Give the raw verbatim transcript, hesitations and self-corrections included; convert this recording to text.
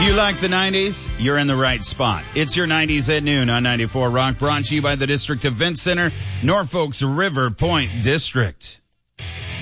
you like the nineties? You're in the right spot. It's your nineties at noon on ninety-four Rock, brought to you by the District Event Center, Norfolk's River Point District.